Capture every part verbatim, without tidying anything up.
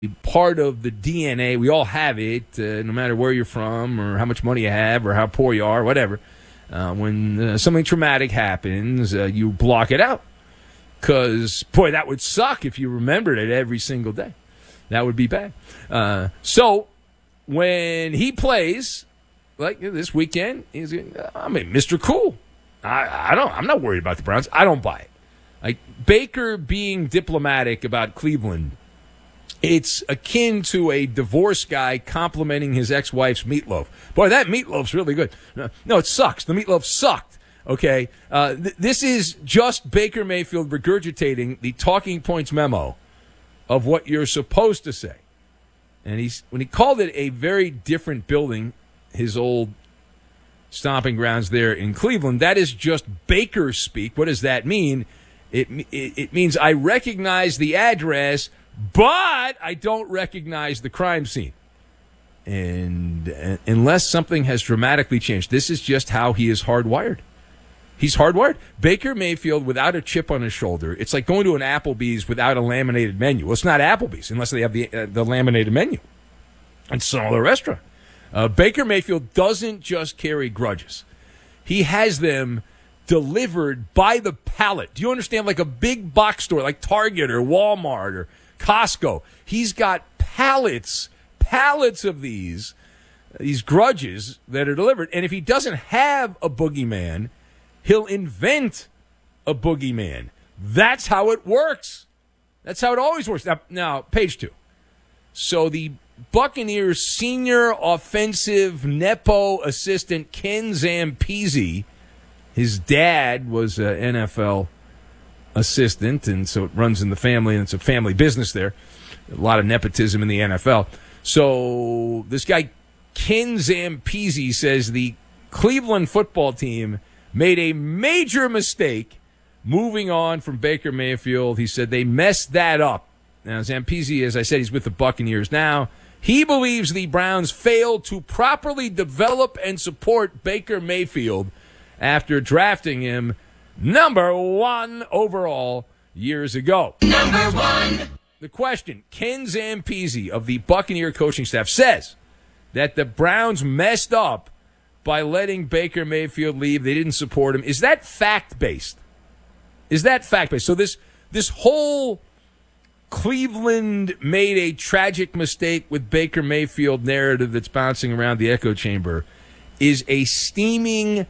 part of the D N A. We all have it, uh, no matter where you're from or how much money you have or how poor you are, whatever. Uh, when uh, something traumatic happens, uh, you block it out. Because, boy, that would suck if you remembered it every single day. That would be bad. Uh, so, when he plays, like this weekend, he's, I mean, Mister Cool. I, I don't, I'm not worried about the Browns. I don't buy it. Like, Baker being diplomatic about Cleveland, it's akin to a divorced guy complimenting his ex-wife's meatloaf. Boy, that meatloaf's really good. No, no it sucks. The meatloaf sucked. Okay? Uh, th- this is just Baker Mayfield regurgitating the talking points memo of what you're supposed to say. And he's when he called it a very different building, his old stomping grounds there in Cleveland, that is just Baker speak. What does that mean? It, it, it means I recognize the address, but I don't recognize the crime scene. And uh, unless something has dramatically changed, this is just how he is hardwired. He's hardwired. Baker Mayfield without a chip on his shoulder, it's like going to an Applebee's without a laminated menu. Well, it's not Applebee's unless they have the, uh, the laminated menu. It's some other restaurant. Uh, Baker Mayfield doesn't just carry grudges. He has them delivered by the pallet. Do you understand? Like a big box store like Target or Walmart or Costco. He's got pallets, pallets of these, these grudges that are delivered. And if he doesn't have a boogeyman, he'll invent a boogeyman. That's how it works. That's how it always works. Now, now page two. So the Buccaneers senior offensive Nepo assistant Ken Zampese, his dad was an N F L assistant, and so it runs in the family, and it's a family business there. A lot of nepotism in the N F L. So this guy, Ken Zampese, says the Cleveland football team made a major mistake moving on from Baker Mayfield. He said they messed that up. Now, Zampese, as I said, he's with the Buccaneers now. He believes the Browns failed to properly develop and support Baker Mayfield after drafting him number one overall years ago. Number one. The question, Ken Zampese of the Buccaneer coaching staff says that the Browns messed up by letting Baker Mayfield leave. They didn't support him. Is that fact-based? Is that fact-based? So this this whole Cleveland made a tragic mistake with Baker Mayfield narrative that's bouncing around the echo chamber is a steaming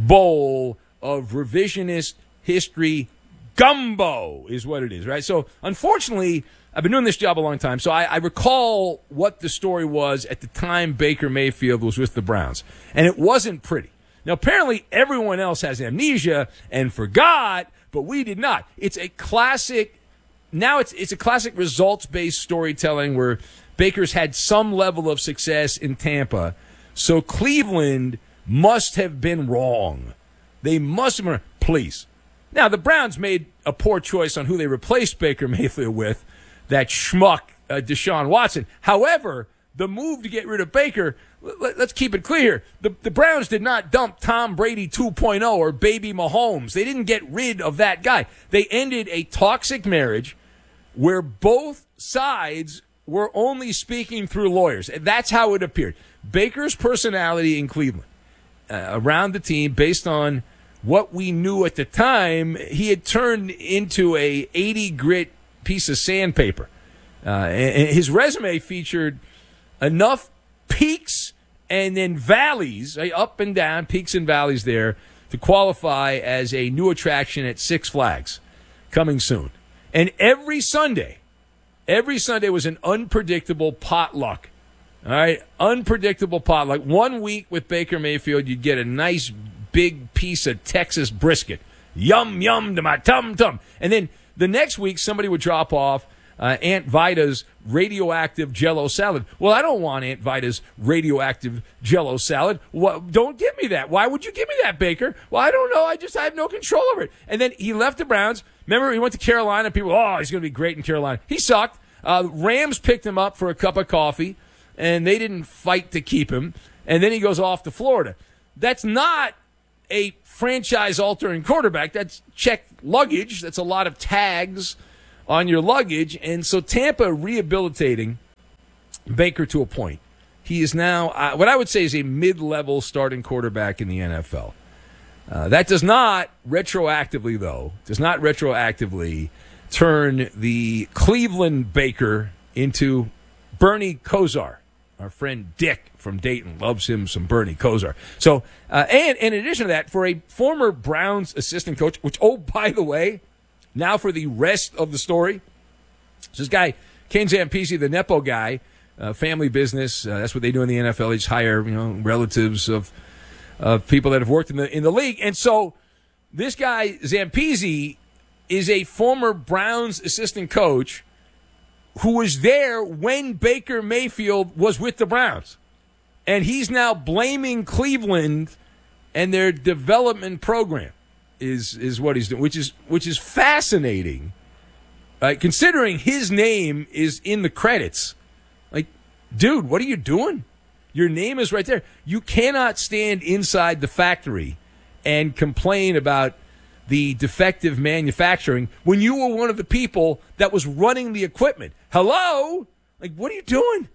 bowl of revisionist history gumbo is what it is, right? So, unfortunately, I've been doing this job a long time, so I, I recall what the story was at the time Baker Mayfield was with the Browns, and it wasn't pretty. Now, apparently, everyone else has amnesia and forgot, but we did not. It's a classic, now it's it's a classic results-based storytelling where Baker's had some level of success in Tampa, so Cleveland must have been wrong. They must have been wrong. Please. Now, the Browns made a poor choice on who they replaced Baker Mayfield with, that schmuck uh, Deshaun Watson. However, the move to get rid of Baker, let, let's keep it clear, the, the Browns did not dump Tom Brady two point oh or baby Mahomes. They didn't get rid of that guy. They ended a toxic marriage where both sides were only speaking through lawyers. And that's how it appeared. Baker's personality in Cleveland, uh, around the team, based on what we knew at the time, he had turned into a eighty grit piece of sandpaper. Uh, and his resume featured enough peaks and then valleys, right, up and down, peaks and valleys there, to qualify as a new attraction at Six Flags coming soon. And every Sunday, every Sunday was an unpredictable potluck. All right, unpredictable potluck. One week with Baker Mayfield, you'd get a nice big piece of Texas brisket. Yum, yum to my tum-tum. And then the next week, somebody would drop off uh, Aunt Vida's radioactive Jell-O salad. Well, I don't want Aunt Vida's radioactive Jell-O salad. Well, don't give me that. Why would you give me that, Baker? Well, I don't know. I just I have no control over it. And then he left the Browns. Remember, he went to Carolina. People, oh, he's going to be great in Carolina. He sucked. Uh, Rams picked him up for a cup of coffee, and they didn't fight to keep him. And then he goes off to Florida. That's not a franchise-altering quarterback. That's checked luggage. That's a lot of tags on your luggage. And so Tampa rehabilitating Baker to a point. He is now uh, what I would say is a mid-level starting quarterback in the N F L. Uh, that does not retroactively, though, does not retroactively turn the Cleveland Baker into Bernie Kosar. Our friend Dick from Dayton loves him some Bernie Kosar. So, uh, and, and in addition to that, for a former Browns assistant coach, which, oh, by the way, now for the rest of the story, this guy, Ken Zampese, the Nepo guy, uh, family business, uh, that's what they do in the N F L. They just hire, you know, relatives of of people that have worked in the in the league. And so this guy, Zampese, is a former Browns assistant coach who was there when Baker Mayfield was with the Browns. And he's now blaming Cleveland and their development program is is what he's doing, which is which is fascinating, uh, considering his name is in the credits. Like, dude, what are you doing? Your name is right there. You cannot stand inside the factory and complain about the defective manufacturing when you were one of the people that was running the equipment. Hello? Like, what are you doing?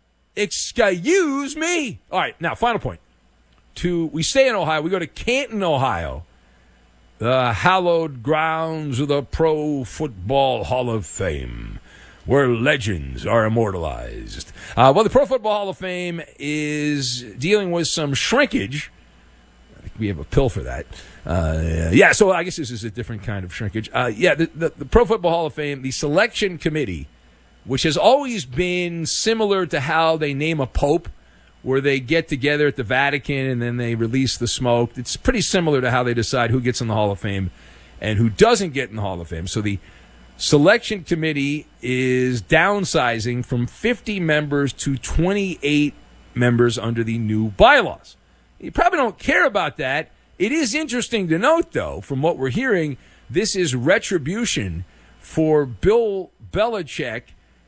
Excuse me. All right, now, final point. To we stay in Ohio. We go to Canton, Ohio, the hallowed grounds of the Pro Football Hall of Fame, where legends are immortalized. Uh, well, the Pro Football Hall of Fame is dealing with some shrinkage. I think we have a pill for that. Uh, yeah, so I guess this is a different kind of shrinkage. Uh, yeah, the, the, the Pro Football Hall of Fame, the selection committee, which has always been similar to how they name a pope, where they get together at the Vatican and then they release the smoke. It's pretty similar to how they decide who gets in the Hall of Fame and who doesn't get in the Hall of Fame. So the selection committee is downsizing from fifty members to twenty-eight members under the new bylaws. You probably don't care about that. It is interesting to note, though, from what we're hearing, this is retribution for Bill Belichick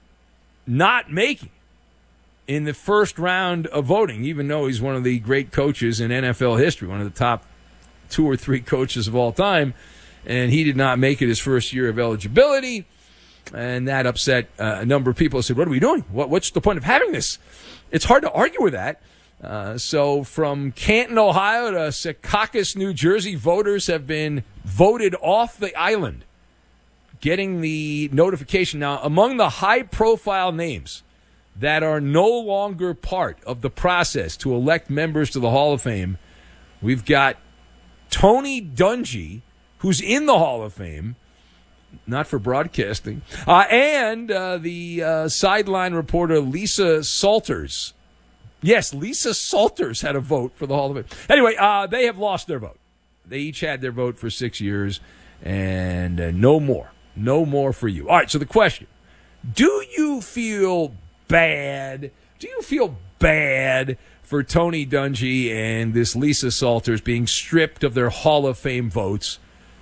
not making in the first round of voting, even though he's one of the great coaches in N F L history, one of the top two or three coaches of all time, and he did not make it his first year of eligibility, and that upset uh, a number of people who said, what are we doing? What, what's the point of having this? It's hard to argue with that. Uh, so from Canton, Ohio to Secaucus, New Jersey, voters have been voted off the island, getting the notification. Now, among the high-profile names that are no longer part of the process to elect members to the Hall of Fame, we've got Tony Dungy, who's in the Hall of Fame, not for broadcasting, uh, and uh, the uh, sideline reporter Lisa Salters. Yes, Lisa Salters had a vote for the Hall of Fame. Anyway, uh, they have lost their vote. They each had their vote for six years, and uh, no more. No more for you. All right, so the question, do you feel bad? Do you feel bad for Tony Dungy and this Lisa Salters being stripped of their Hall of Fame votes?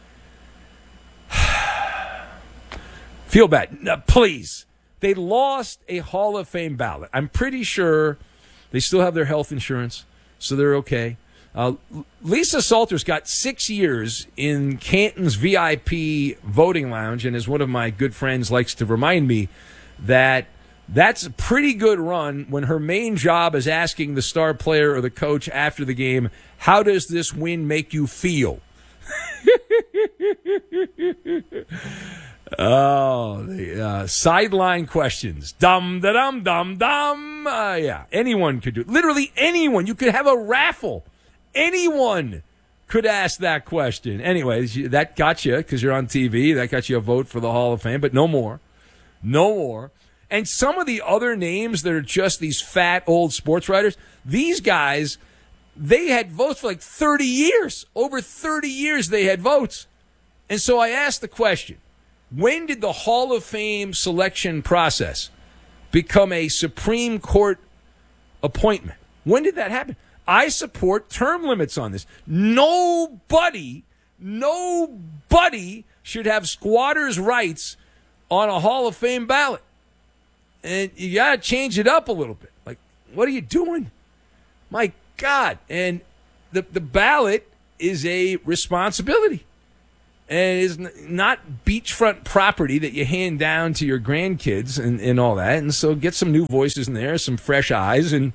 Feel bad. No, please. They lost a Hall of Fame ballot. I'm pretty sure they still have their health insurance, so they're okay. Uh, Lisa Salters got six years in Canton's V I P voting lounge, and as one of my good friends likes to remind me, that that's a pretty good run when her main job is asking the star player or the coach after the game, how does this win make you feel? Oh, the uh, sideline questions. Dum, da, dum, dum, dum. Uh, yeah, anyone could do it. Literally anyone. You could have a raffle. Anyone could ask that question. Anyways, that got you because you're on T V. That got you a vote for the Hall of Fame, but no more. No more. And some of the other names that are just these fat old sports writers, these guys, they had votes for like thirty years. Over thirty years they had votes. And so I asked the question, when did the Hall of Fame selection process become a Supreme Court appointment? When did that happen? I support term limits on this. Nobody, nobody should have squatters' rights on a Hall of Fame ballot. And you got to change it up a little bit. Like, what are you doing? My God. And the, the ballot is a responsibility. and it is n- not beachfront property that you hand down to your grandkids and, and all that. And so get some new voices in there, some fresh eyes, and,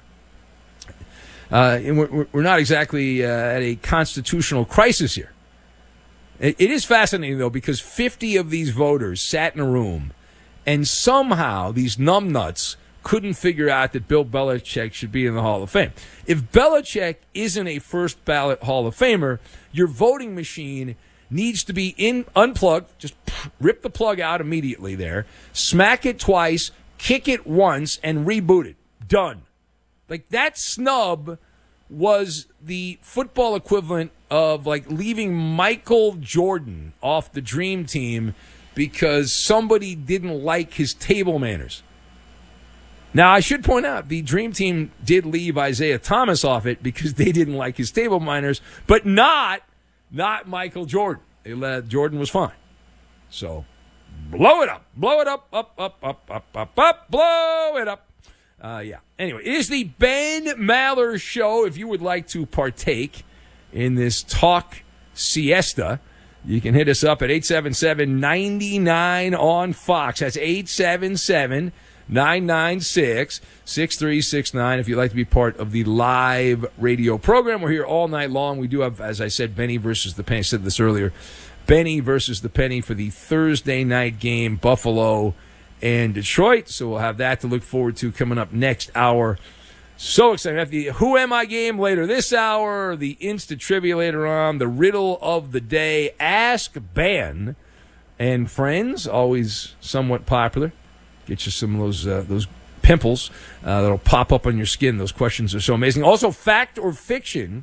uh, and we're, we're not exactly uh, at a constitutional crisis here. It, it is fascinating, though, because fifty of these voters sat in a room, and somehow these numbnuts couldn't figure out that Bill Belichick should be in the Hall of Fame. If Belichick isn't a first ballot Hall of Famer, your voting machine needs to be in unplugged, just rip the plug out immediately there, smack it twice, kick it once, and reboot it. Done. Like, that snub was the football equivalent of, like, leaving Michael Jordan off the Dream Team because somebody didn't like his table manners. Now, I should point out, the Dream Team did leave Isaiah Thomas off it because they didn't like his table manners, but not, not Michael Jordan. They let, Jordan was fine. So, blow it up. Blow it up, up, up, up, up, up, up. Blow it up. Uh, yeah. Anyway, it is the Ben Maller Show. If you would like to partake in this talk siesta, you can hit us up at eight seven seven, nine nine on Fox. That's eight seven seven, nine nine six, six three six nine. If you'd like to be part of the live radio program, we're here all night long. We do have, as I said, Benny versus the Penny. I said this earlier. Benny versus the Penny for the Thursday night game, Buffalo and Detroit. So we'll have that to look forward to coming up next hour. So excited. We have the Who Am I game later this hour, the Insta Trivia later on, the Riddle of the Day, Ask Ben and Friends, always somewhat popular. Get you some of those uh, those pimples uh, that'll pop up on your skin. Those questions are so amazing. Also, Fact or Fiction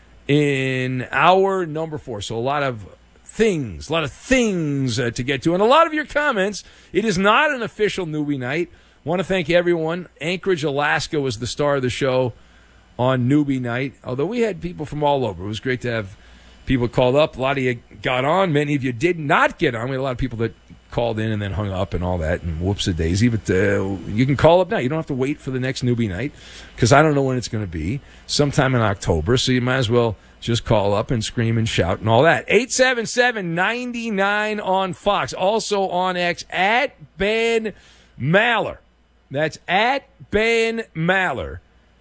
in hour number four. So a lot of things, a lot of things uh, to get to. And a lot of your comments. It is not an official newbie night. Want to thank everyone. Anchorage, Alaska was the star of the show on newbie night, although we had people from all over. It was great to have people called up. A lot of you got on. Many of you did not get on. We had a lot of people that called in and then hung up and all that, and whoops-a-daisy. But uh, you can call up now. You don't have to wait for the next newbie night because I don't know when it's going to be. Sometime in October, so you might as well just call up and scream and shout and all that. eight seven seven, nine nine on Fox. Also on X, at Ben Maller. That's at Ben Maller.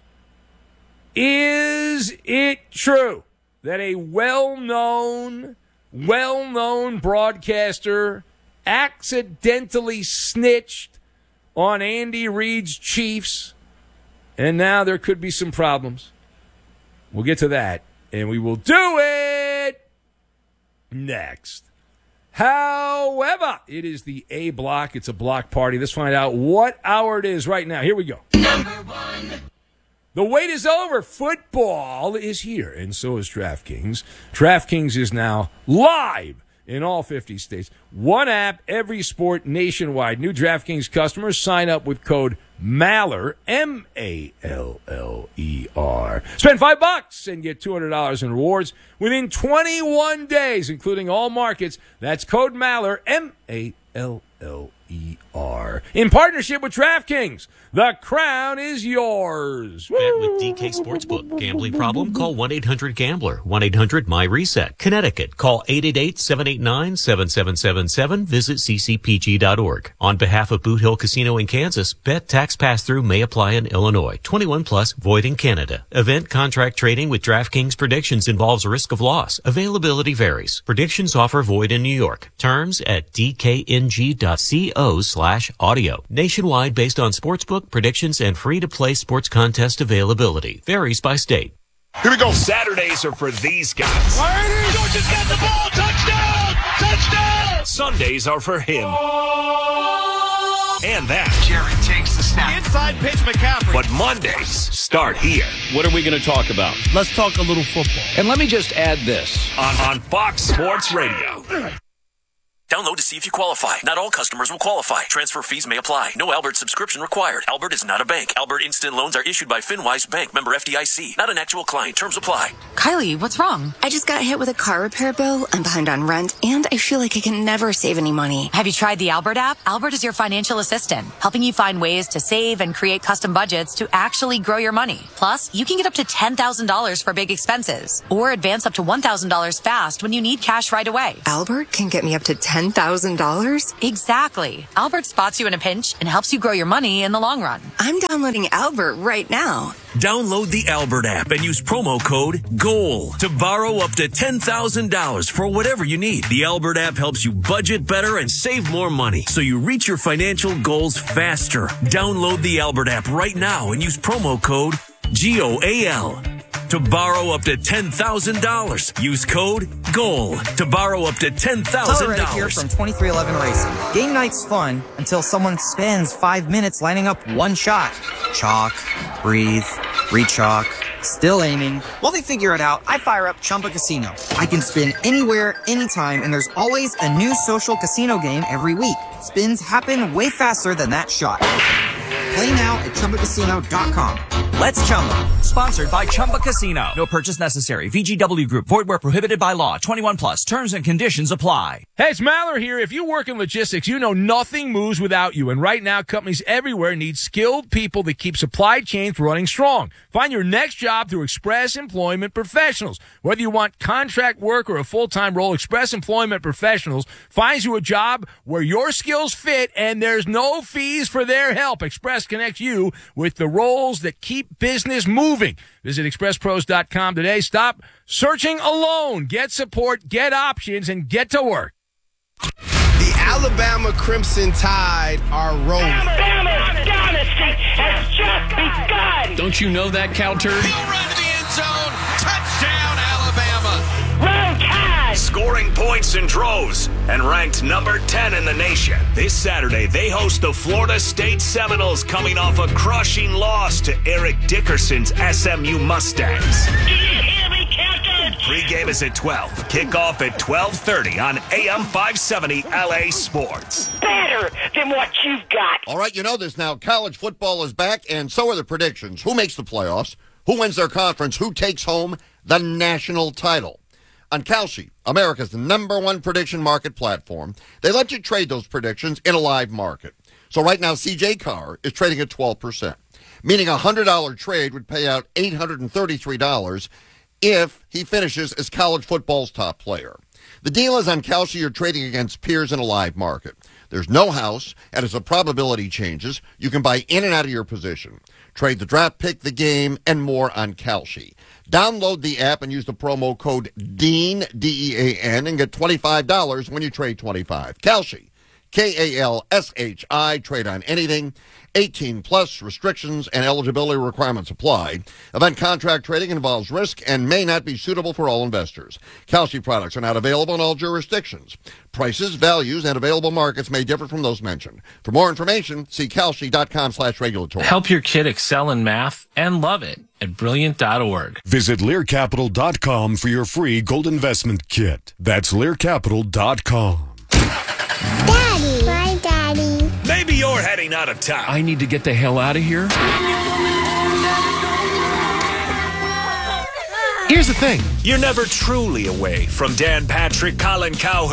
Is it true that a well-known, well-known broadcaster accidentally snitched on Andy Reid's Chiefs, and now there could be some problems? We'll get to that, and we will do it next. However, it is the A block. It's a block party. Let's find out what hour it is right now. Here we go. Number one. The wait is over. Football is here, and so is DraftKings. DraftKings is now live in all fifty states. One app, every sport, nationwide. New DraftKings customers sign up with code Maller, M A L L E R. Spend five bucks and get two hundred dollars in rewards within twenty-one days, including all markets. That's code Maller, M A L L E R. In partnership with DraftKings, the crown is yours. Bet with D K Sportsbook. Gambling problem? Call one eight hundred gambler. one eight hundred my reset. Connecticut. Call eight eight eight, seven eight nine, seven seven seven seven. Visit c c p g dot org. On behalf of Boot Hill Casino in Kansas, bet tax pass-through may apply in Illinois. twenty-one plus, void in Canada. Event contract trading with DraftKings predictions involves risk of loss. Availability varies. Predictions offer void in New York. Terms at d k n g dot co slash audio. Nationwide based on sportsbook predictions and free-to-play sports contest availability. Varies by state. Here we go. Saturdays are for these guys. Georgia's got the ball. Touchdown! Touchdown! Sundays are for him. And that. Jared takes the snap. Inside pitch, McCaffrey. But Mondays start here. What are we going to talk about? Let's talk a little football. And let me just add this. On, on Fox Sports Radio. Download to see if you qualify. Not all customers will qualify. Transfer fees may apply. No Albert subscription required. Albert is not a bank. Albert Instant Loans are issued by FinWise Bank, member F D I C. Not an actual client. Terms apply. Kylie, what's wrong? I just got hit with a car repair bill. I'm behind on rent, and I feel like I can never save any money. Have you tried the Albert app? Albert is your financial assistant, helping you find ways to save and create custom budgets to actually grow your money. Plus, you can get up to ten thousand dollars for big expenses, or advance up to one thousand dollars fast when you need cash right away. Albert can get me up to ten thousand dollars? Exactly. Albert spots you in a pinch and helps you grow your money in the long run. I'm downloading Albert right now. Download the Albert app and use promo code GOAL to borrow up to ten thousand dollars for whatever you need. The Albert app helps you budget better and save more money so you reach your financial goals faster. Download the Albert app right now and use promo code G O A L to borrow up to ten thousand dollars. Use code GOAL to borrow up to ten thousand dollars. Tyler Reddick here from twenty-three eleven Racing. Game night's fun until someone spends five minutes lining up one shot. Chalk, breathe, re-chalk, still aiming. While they figure it out, I fire up Chumba Casino. I can spin anywhere, anytime, and there's always a new social casino game every week. Spins happen way faster than that shot. Play now at Chumba Casino dot com. Let's Chumba. Sponsored by Chumba Casino. No purchase necessary. V G W Group. Void where prohibited by law. twenty-one plus. Terms and conditions apply. Hey, it's Maller here. If you work in logistics, you know nothing moves without you. And right now, companies everywhere need skilled people that keep supply chains running strong. Find your next job through Express Employment Professionals. Whether you want contract work or a full-time role, Express Employment Professionals finds you a job where your skills fit and there's no fees for their help. Express connects you with the roles that keep business moving. Visit express pros dot com today. Stop searching alone. Get support, get options, and get to work. The Alabama Crimson Tide are rolling. Alabama's dynasty has just begun. Don't you know that, cow turd? He'll run to the end zone. Touchdown, Alabama. Roll Tide. Scoring points in droves and ranked number ten in the nation. This Saturday, they host the Florida State Seminoles, coming off a crushing loss to Eric Dickerson's S M U Mustangs. Do you hear me, Captain? Pre-game is at twelve. Kickoff at twelve thirty on A M five seventy L A Sports. Better than what you've got. All right, you know this now. College football is back, and so are the predictions. Who makes the playoffs? Who wins their conference? Who takes home the national title? On Kalshi, America's number one prediction market platform, they let you trade those predictions in a live market. So right now, C J Carr is trading at twelve percent, meaning a one hundred dollars trade would pay out eight hundred thirty-three dollars if he finishes as college football's top player. The deal is on Kalshi, you're trading against peers in a live market. There's no house, and as the probability changes, you can buy in and out of your position. Trade the draft pick, the game, and more on Kalshi. Download the app and use the promo code DEAN, D E A N, and get twenty-five dollars when you trade twenty-five dollars. Kalshi, K A L S H I, trade on anything. eighteen plus, restrictions and eligibility requirements apply. Event contract trading involves risk and may not be suitable for all investors. Kalshi products are not available in all jurisdictions. Prices, values, and available markets may differ from those mentioned. For more information, see kalshi.com slash regulatory. Help your kid excel in math and love it at brilliant dot org. Visit lear capital dot com for your free gold investment kit. That's lear capital dot com. Daddy, my daddy. Maybe you're heading out of town. I need to get the hell out of here. Here's the thing. You're never truly away from Dan Patrick, Colin Cowherd,